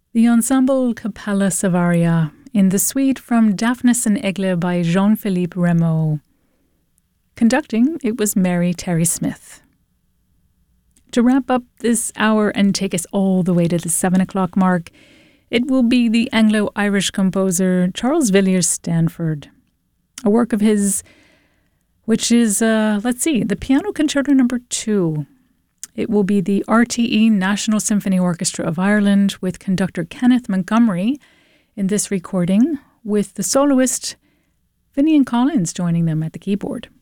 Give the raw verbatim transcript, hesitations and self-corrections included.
The Ensemble Capella Savaria in the suite from Daphnis and Aigle by Jean-Philippe Rameau. Conducting, it was Mary Terry Smith. To wrap up this hour and take us all the way to the seven o'clock mark, it will be the Anglo-Irish composer Charles Villiers Stanford. A work of his, which is, uh, let's see, the Piano Concerto Number Two. It will be the R T E National Symphony Orchestra of Ireland with conductor Kenneth Montgomery in this recording, with the soloist Finian Collins joining them at the keyboard.